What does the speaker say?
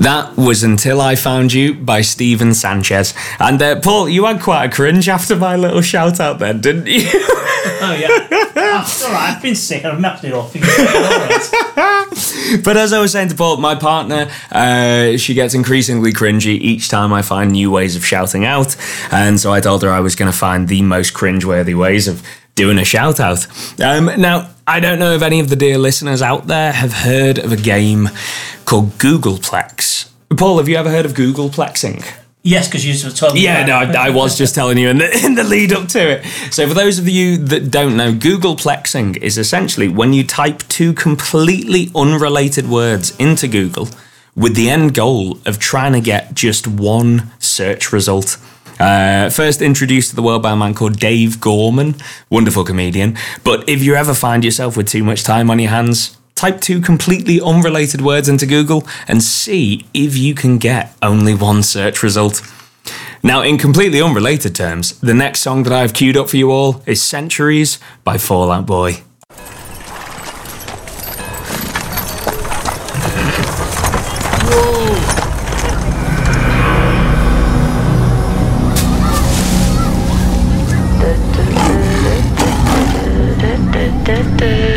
That was Until I Found You by Steven Sanchez. And Paul, you had quite a cringe after my little shout out then, didn't you? Oh, yeah. That's all right. I've been sick and I've knocked it off. But as I was saying to Paul, my partner, she gets increasingly cringy each time I find new ways of shouting out. And so I told her I was going to find the most cringeworthy ways of doing a shout out. Now, I don't know if any of the dear listeners out there have heard of a game called Googleplex. Paul, have you ever heard of Googleplexing? Yes, because you told me. Yeah, no, I was just telling you in the lead up to it. So for those of you that don't know, Googleplexing is essentially when you type two completely unrelated words into Google with the end goal of trying to get just one search result. First introduced to the world by a man called Dave Gorman, wonderful comedian. But if you ever find yourself with too much time on your hands, type two completely unrelated words into Google and see if you can get only one search result. Now, in completely unrelated terms, the next song that I've queued up for you all is Centuries by Fall Out Boy.